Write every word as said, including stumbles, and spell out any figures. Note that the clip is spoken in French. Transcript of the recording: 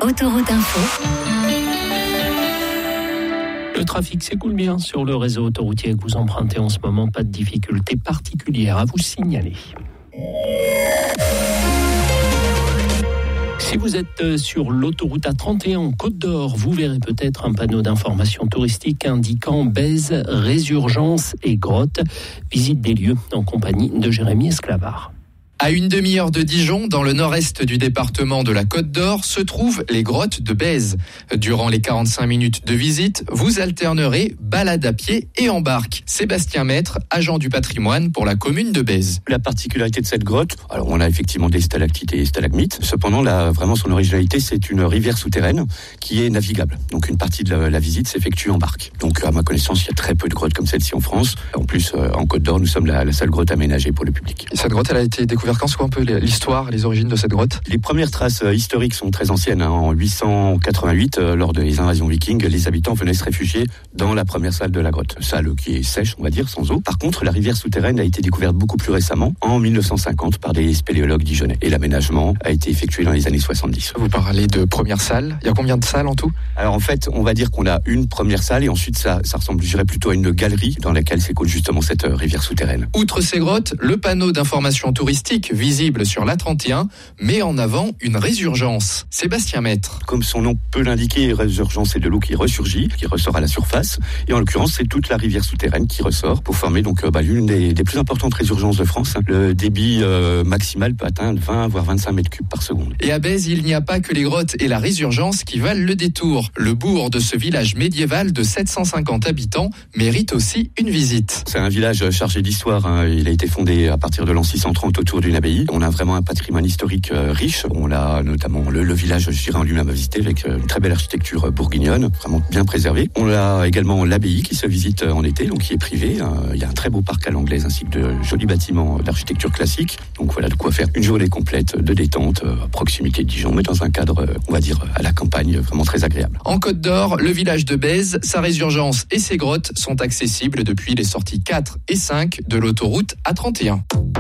Autoroute Info. Le trafic s'écoule bien sur le réseau autoroutier que vous empruntez en ce moment. Pas de difficultés particulières à vous signaler. Si vous êtes sur l'autoroute A trente et un en Côte d'Or, vous verrez peut-être un panneau d'information touristique indiquant Bèze, Résurgence et Grotte. Visite des lieux en compagnie de Jérémy Esclavard. À une demi-heure de Dijon, dans le nord-est du département de la Côte d'Or, se trouvent les grottes de Bèze. Durant les quarante-cinq minutes de visite, vous alternerez balade à pied et en barque. Sébastien Maître, agent du patrimoine pour la commune de Bèze. La particularité de cette grotte, alors on a effectivement des stalactites et stalagmites. Cependant, là, vraiment son originalité, c'est une rivière souterraine qui est navigable. Donc une partie de la, la visite s'effectue en barque. Donc à ma connaissance, il y a très peu de grottes comme celle-ci en France. En plus, euh, en Côte d'Or, nous sommes la, la seule grotte aménagée pour le public. Et cette grotte, elle a été découverte quand? C'est quoi un peu l'histoire, les origines de cette grotte? Les premières traces historiques sont très anciennes. Hein. En huit cent quatre-vingt-huit, euh, lors des invasions vikings, les habitants venaient se réfugier dans la première salle de la grotte. Salle qui est sèche, on va dire, sans eau. Par contre, la rivière souterraine a été découverte beaucoup plus récemment, en mille neuf cent cinquante, par des spéléologues dijonnais. Et l'aménagement a été effectué dans les années soixante-dix. Vous parlez de première salle. Il y a combien de salles en tout? Alors en fait, on va dire qu'on a une première salle et ensuite ça, ça ressemble, je dirais, plutôt à une galerie dans laquelle s'écoule justement cette euh, rivière souterraine. Outre ces grottes, le panneau d'information touristique visible sur l'A trente et un met en avant une résurgence. Sébastien Maître. Comme son nom peut l'indiquer, résurgence, c'est de l'eau qui ressurgit, qui ressort à la surface. Et en l'occurrence, c'est toute la rivière souterraine qui ressort pour former donc euh, bah, l'une des, des plus importantes résurgences de France. Le débit euh, maximal peut atteindre vingt voire vingt-cinq mètres cubes par seconde. Et à Bèze, il n'y a pas que les grottes et la résurgence qui valent le détour. Le bourg de ce village médiéval de sept cent cinquante habitants mérite aussi une visite. C'est un village chargé d'histoire. Hein. Il a été fondé à partir de l'an six cent trente autour d'une abbaye. On a vraiment un patrimoine historique euh, riche. On a notamment le, le village, je dirais, en lui-même à visiter avec euh, une très belle architecture euh, bourguignonne, vraiment bien préservée. On a également l'abbaye qui se visite euh, en été, donc qui est privée. Euh, il y a un très beau parc à l'anglaise ainsi que de jolis bâtiments d'architecture classique. Donc voilà de quoi faire une journée complète de détente euh, à proximité de Dijon, mais dans un cadre, euh, on va dire, à la campagne, vraiment très agréable. En Côte d'Or, le village de Bèze, sa résurgence et ses grottes sont accessibles depuis les sorties quatre et cinq de l'autoroute A trente et un.